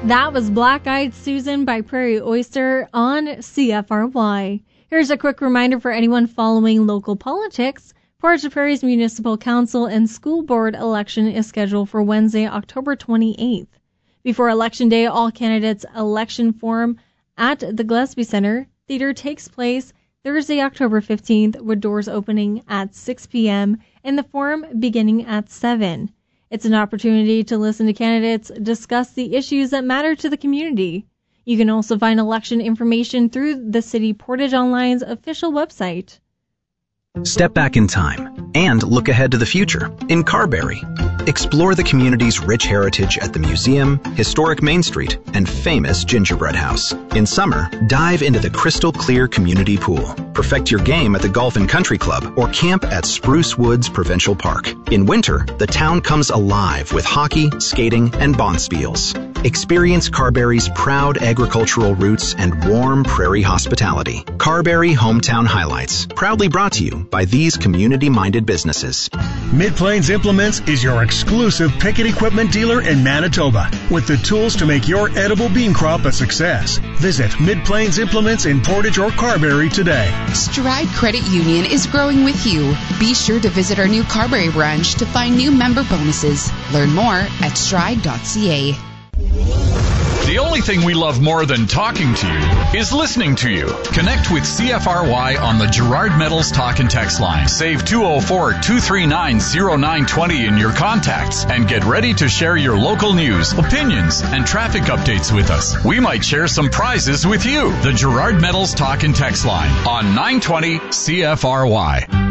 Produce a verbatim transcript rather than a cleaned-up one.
That was Black Eyed Susan by Prairie Oyster on C F R Y. Here's a quick reminder for anyone following local politics. Portage la Prairie's Municipal Council and School Board election is scheduled for Wednesday, October twenty-eighth. Before Election Day, all candidates' election forum at the Gillespie Center Theater takes place Thursday, October fifteenth, with doors opening at six p.m. and the forum beginning at seven. It's an opportunity to listen to candidates discuss the issues that matter to the community. You can also find election information through the City Portage Online's official website. Step back in time and look ahead to the future in Carberry. Explore the community's rich heritage at the museum, historic Main Street, and famous Gingerbread House. In summer, dive into the crystal clear community pool. Perfect your game at the Golf and Country Club or camp at Spruce Woods Provincial Park. In winter, the town comes alive with hockey, skating, and bonspiels. Experience Carberry's proud agricultural roots and warm prairie hospitality. Carberry Hometown Highlights, proudly brought to you by these community-minded businesses. Mid-Plains Implements is your exclusive picket equipment dealer in Manitoba with the tools to make your edible bean crop a success. Visit Mid-Plains Implements in Portage or Carberry today. Stride Credit Union is growing with you. Be sure to visit our new Carberry branch to find new member bonuses. Learn more at stride dot c a. The only thing we love more than talking to you is listening to you. Connect with C F R Y on the Gerard Metals Talk and Text line. Save two oh four, two three nine, oh nine two oh in your contacts and get ready to share your local news, opinions, and traffic updates with us. We might share some prizes with you. The Gerard Metals Talk and Text line on nine twenty C F R Y.